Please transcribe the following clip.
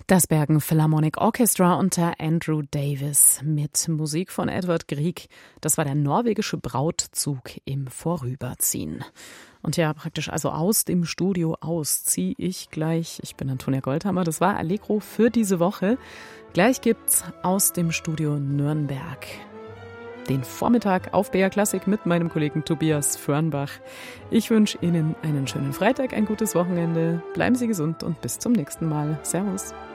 Das Bergen Philharmonic Orchestra unter Andrew Davis mit Musik von Edvard Grieg. Das war der norwegische Brautzug im Vorüberziehen. Und ja, praktisch also aus dem Studio ziehe ich gleich. Ich bin Antonia Goldhammer. Das war Allegro für diese Woche. Gleich gibt's aus dem Studio Nürnberg den Vormittag auf BR Klassik mit meinem Kollegen Tobias Förnbach. Ich wünsche Ihnen einen schönen Freitag, ein gutes Wochenende. Bleiben Sie gesund und bis zum nächsten Mal. Servus.